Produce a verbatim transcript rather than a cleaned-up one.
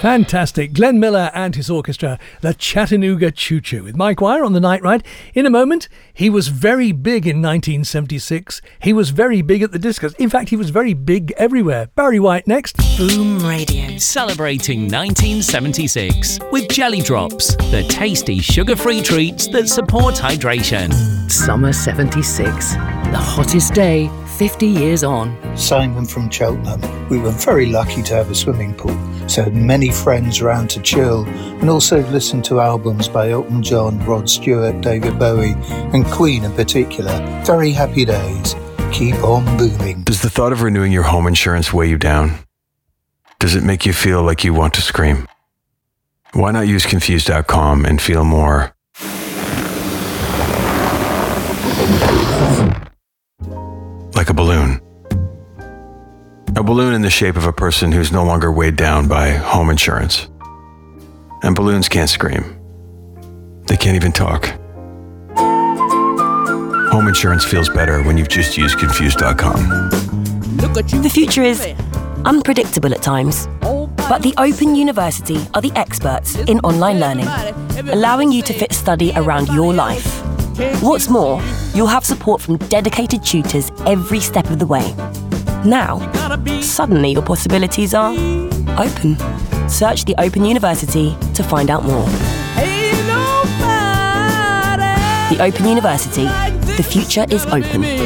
Fantastic. Glenn Miller and his orchestra, the Chattanooga Choo Choo, with Mike Wire on the Night Ride. In a moment, he was very big in nineteen seventy-six. He was very big at the discos. In fact, he was very big everywhere. Barry White next. Boom Radio. Celebrating nineteen seventy-six with Jelly Drops, the tasty sugar-free treats that support hydration. Summer seventy-six. The hottest day, fifty years on. Simon from Cheltenham. We were very lucky to have a swimming pool, so had many friends around to chill, and also listen to albums by Elton John, Rod Stewart, David Bowie, and Queen in particular. Very happy days. Keep on booming. Does the thought of renewing your home insurance weigh you down? Does it make you feel like you want to scream? Why not use Confused dot com and feel more like a balloon? A balloon in the shape of a person who's no longer weighed down by home insurance. And balloons can't scream. They can't even talk. Home insurance feels better when you've just used Confused dot com. The future is unpredictable at times, but the Open University are the experts in online learning, allowing you to fit study around your life. What's more, you'll have support from dedicated tutors every step of the way. Now, suddenly your possibilities are open. Search the Open University to find out more. The Open University. The future is open.